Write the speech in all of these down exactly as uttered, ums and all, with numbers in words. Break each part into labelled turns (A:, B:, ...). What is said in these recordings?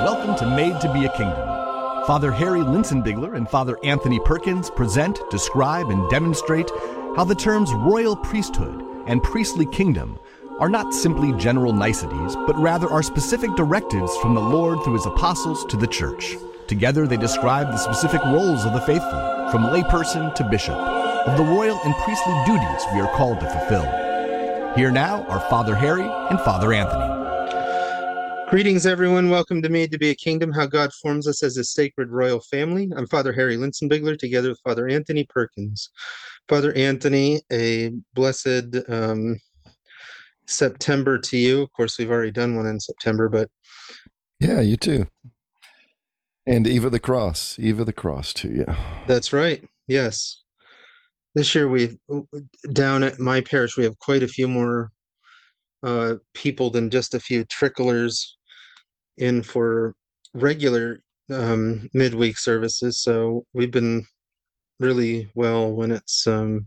A: welcome to Made to be a Kingdom. Father Harry Linsenbigler and Father Anthony Perkins present, describe, and demonstrate how the terms royal priesthood and priestly kingdom are not simply general niceties, but rather are specific directives from the Lord through his apostles to the church. Together they describe the specific roles of the faithful, from layperson to bishop, of the royal and priestly duties we are called to fulfill. Here now are Father Harry and Father Anthony.
B: Greetings, everyone. Welcome to Made to be a Kingdom, how God forms us as a sacred royal family. I'm Father Harry Linsenbigler, together with Father Anthony Perkins. Father Anthony, a blessed um, September to you. Of course, we've already done one in September, but...
C: Yeah, you too. And Eve of the Cross. Eve of the Cross too, yeah.
B: That's right, yes. This year, we've, down at my parish, we have quite a few more uh, people than just a few tricklers in for regular um, midweek services. So we've been really well when it's um,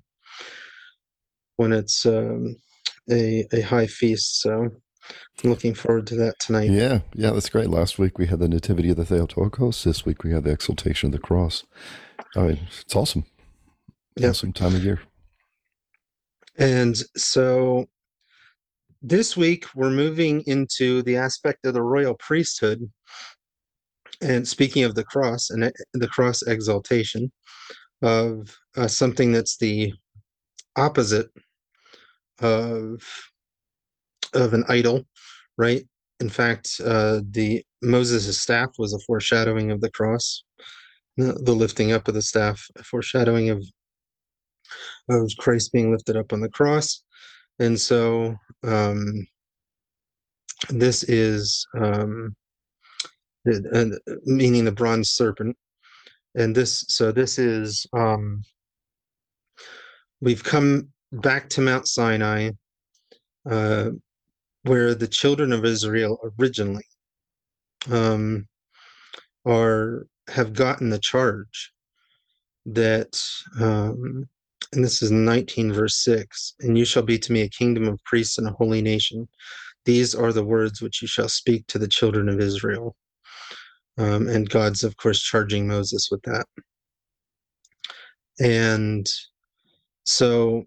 B: when it's um, a a high feast. So I'm looking forward to that tonight.
C: Yeah, yeah, that's great. Last week we had the Nativity of the Theotokos. This week we had the Exaltation of the Cross. I mean, it's awesome.
B: Yep.
C: Awesome time of year.
B: And so this week we're moving into the aspect of the royal priesthood. And speaking of the cross and the cross exaltation of uh, something that's the opposite of of an idol, right? In fact, uh, the Moses' staff was a foreshadowing of the cross, the, the lifting up of the staff, a foreshadowing of of Christ being lifted up on the cross. And so um, this is um, uh, meaning the bronze serpent. And this, so this is, um, we've come back to Mount Sinai, uh, where the children of Israel originally um, are have gotten the charge that, um, and this is nineteen verse six, and you shall be to me a kingdom of priests and a holy nation. These are the words which you shall speak to the children of Israel. Um, and God's, of course, charging Moses with that. And so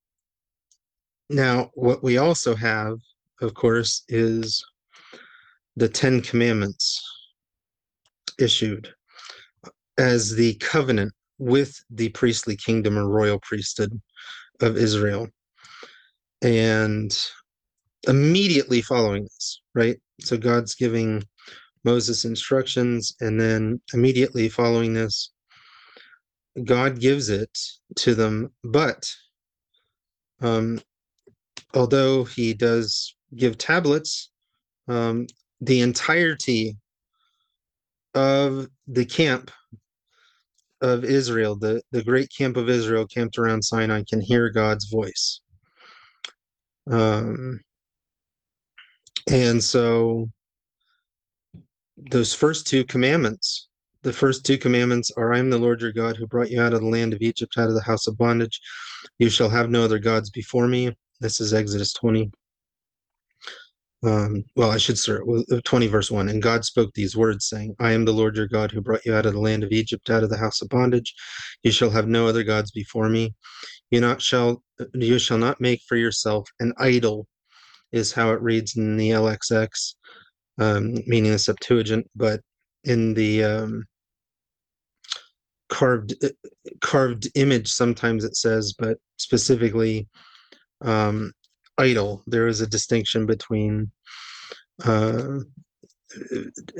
B: now what we also have, of course, is the Ten Commandments issued as the covenant with the priestly kingdom or royal priesthood of Israel. And immediately following this, right? So God's giving Moses instructions, and then immediately following this, God gives it to them. But um, although he does give tablets, um, the entirety of the camp of Israel, the, the great camp of Israel camped around Sinai, can hear God's voice. Um, and so those first two commandments, the first two commandments are, I am the Lord your God who brought you out of the land of Egypt, out of the house of bondage. You shall have no other gods before me. This is Exodus twenty. Um, well, I should start with twenty verse one. And God spoke these words, saying, I am the Lord your God who brought you out of the land of Egypt, out of the house of bondage. You shall have no other gods before me. You not shall you shall not make for yourself an idol, is how it reads in the L X X, um, meaning the Septuagint, but in the um, carved carved image, sometimes it says, but specifically um, idol. There is a distinction between uh,